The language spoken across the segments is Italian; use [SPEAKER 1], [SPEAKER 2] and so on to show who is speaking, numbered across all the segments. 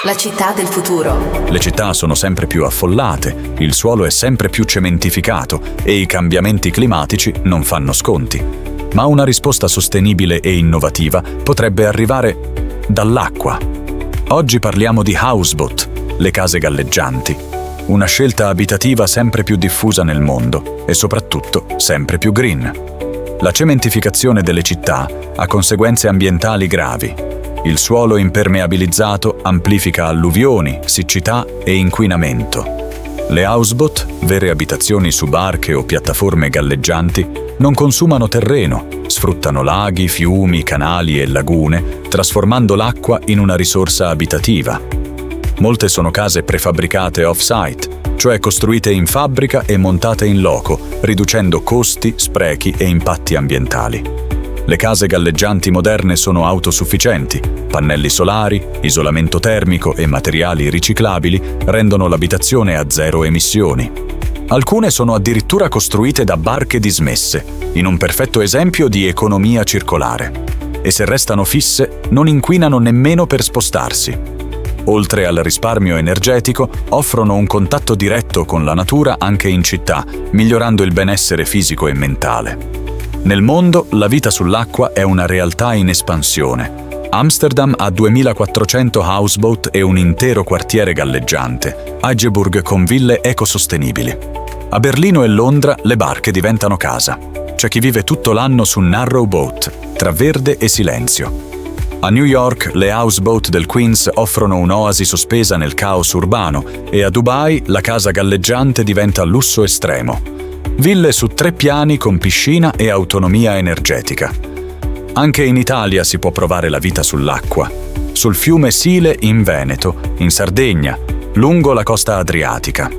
[SPEAKER 1] La città del futuro.
[SPEAKER 2] Le città sono sempre più affollate, il suolo è sempre più cementificato e i cambiamenti climatici non fanno sconti. Ma una risposta sostenibile e innovativa potrebbe arrivare dall'acqua. Oggi parliamo di houseboat, le case galleggianti, una scelta abitativa sempre più diffusa nel mondo e soprattutto sempre più green. La cementificazione delle città ha conseguenze ambientali gravi. Il suolo impermeabilizzato amplifica alluvioni, siccità e inquinamento. Le houseboat, vere abitazioni su barche o piattaforme galleggianti, non consumano terreno, sfruttano laghi, fiumi, canali e lagune, trasformando l'acqua in una risorsa abitativa. Molte sono case prefabbricate off-site, cioè costruite in fabbrica e montate in loco, riducendo costi, sprechi e impatti ambientali. Le case galleggianti moderne sono autosufficienti, pannelli solari, isolamento termico e materiali riciclabili rendono l'abitazione a zero emissioni. Alcune sono addirittura costruite da barche dismesse, in un perfetto esempio di economia circolare. E se restano fisse, non inquinano nemmeno per spostarsi. Oltre al risparmio energetico, offrono un contatto diretto con la natura anche in città, migliorando il benessere fisico e mentale. Nel mondo, la vita sull'acqua è una realtà in espansione. Amsterdam ha 2400 houseboat e un intero quartiere galleggiante, Hageburg con ville ecosostenibili. A Berlino e Londra le barche diventano casa. C'è chi vive tutto l'anno su narrow boat, tra verde e silenzio. A New York le houseboat del Queens offrono un'oasi sospesa nel caos urbano e a Dubai la casa galleggiante diventa lusso estremo. Ville su 3 piani con piscina e autonomia energetica. Anche in Italia si può provare la vita sull'acqua. Sul fiume Sile in Veneto, in Sardegna, lungo la costa adriatica.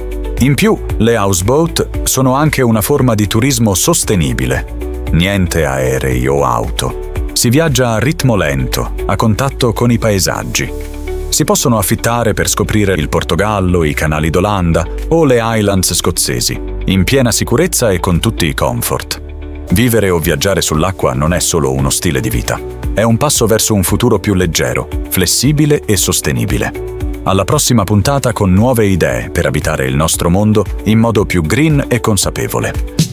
[SPEAKER 2] In più, le houseboat sono anche una forma di turismo sostenibile. Niente aerei o auto. Si viaggia a ritmo lento, a contatto con i paesaggi. Si possono affittare per scoprire il Portogallo, i canali d'Olanda o le Highlands scozzesi, in piena sicurezza e con tutti i comfort. Vivere o viaggiare sull'acqua non è solo uno stile di vita, è un passo verso un futuro più leggero, flessibile e sostenibile. Alla prossima puntata con nuove idee per abitare il nostro mondo in modo più green e consapevole.